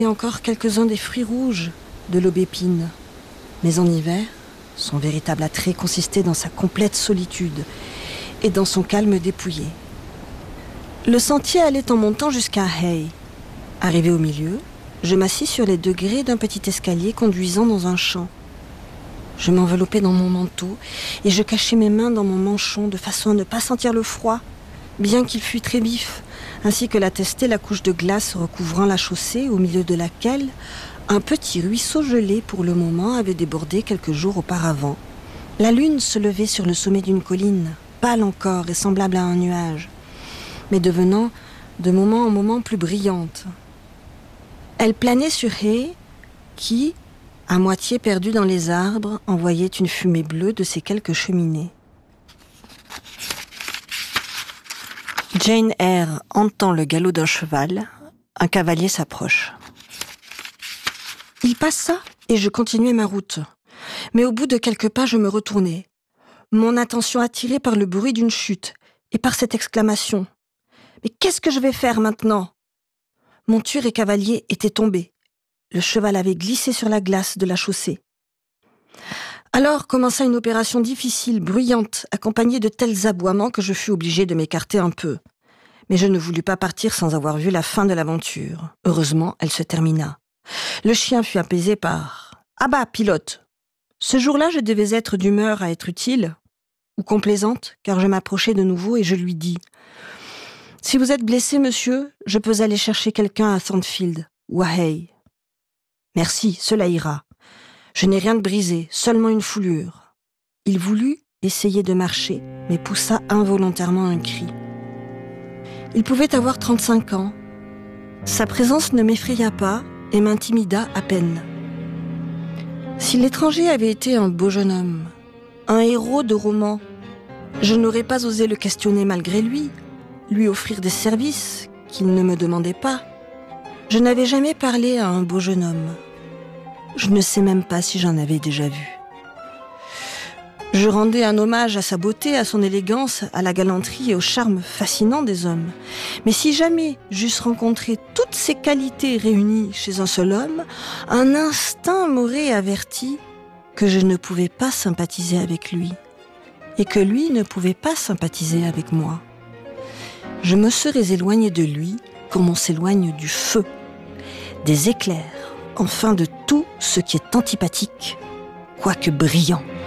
et encore quelques-uns des fruits rouges de l'aubépine. Mais en hiver, son véritable attrait consistait dans sa complète solitude et dans son calme dépouillé. Le sentier allait en montant jusqu'à Hay. Arrivé au milieu, je m'assis sur les degrés d'un petit escalier conduisant dans un champ. Je m'enveloppais dans mon manteau et je cachais mes mains dans mon manchon de façon à ne pas sentir le froid, bien qu'il fût très vif, ainsi que l'attestait la couche de glace recouvrant la chaussée au milieu de laquelle un petit ruisseau gelé pour le moment avait débordé quelques jours auparavant. La lune se levait sur le sommet d'une colline, pâle encore et semblable à un nuage, mais devenant de moment en moment plus brillante. Elle planait sur Hay, qui, à moitié perdu dans les arbres, envoyait une fumée bleue de ses quelques cheminées. Jane Eyre entend le galop d'un cheval. Un cavalier s'approche. Il passa et je continuai ma route. Mais au bout de quelques pas, je me retournai. Mon attention attirée par le bruit d'une chute et par cette exclamation. « Mais qu'est-ce que je vais faire maintenant ?» Monture et cavalier étaient tombés. Le cheval avait glissé sur la glace de la chaussée. Alors commença une opération difficile, bruyante, accompagnée de tels aboiements que je fus obligé de m'écarter un peu. Mais je ne voulus pas partir sans avoir vu la fin de l'aventure. Heureusement, elle se termina. Le chien fut apaisé par « Ah bah, pilote !» Ce jour-là, je devais être d'humeur à être utile ou complaisante, car je m'approchai de nouveau et je lui dis « Si vous êtes blessé, monsieur, je peux aller chercher quelqu'un à Thornfield ou à Hay. »« Merci, cela ira. Je n'ai rien de brisé, seulement une foulure. » Il voulut essayer de marcher, mais poussa involontairement un cri. Il pouvait avoir 35 ans. Sa présence ne m'effraya pas et m'intimida à peine. Si l'étranger avait été un beau jeune homme, un héros de roman, je n'aurais pas osé le questionner malgré lui offrir des services qu'il ne me demandait pas. Je n'avais jamais parlé à un beau jeune homme. Je ne sais même pas si j'en avais déjà vu. Je rendais un hommage à sa beauté, à son élégance, à la galanterie et au charme fascinant des hommes. Mais si jamais j'eusse rencontré toutes ces qualités réunies chez un seul homme, un instinct m'aurait averti que je ne pouvais pas sympathiser avec lui et que lui ne pouvait pas sympathiser avec moi. Je me serais éloigné de lui comme on s'éloigne du feu, des éclairs, enfin de tout ce qui est antipathique, quoique brillant.